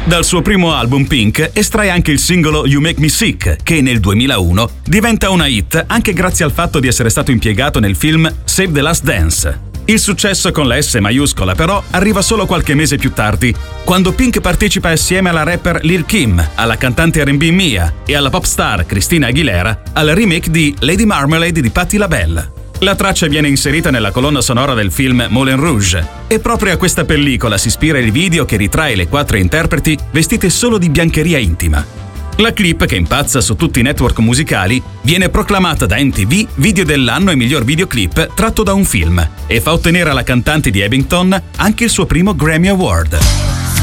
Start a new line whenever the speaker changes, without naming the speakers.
Dal suo primo album Pink estrae anche il singolo You Make Me Sick, che nel 2001 diventa una hit anche grazie al fatto di essere stato impiegato nel film Save the Last Dance. Il successo con la S maiuscola però arriva solo qualche mese più tardi, quando Pink partecipa assieme alla rapper Lil' Kim, alla cantante R&B Mia e alla pop star Christina Aguilera al remake di Lady Marmalade di Patti LaBelle. La traccia viene inserita nella colonna sonora del film Moulin Rouge e proprio a questa pellicola si ispira il video che ritrae le 4 interpreti vestite solo di biancheria intima. La clip, che impazza su tutti i network musicali, viene proclamata da MTV video dell'anno e miglior videoclip tratto da un film e fa ottenere alla cantante di Abington anche il suo primo Grammy Award.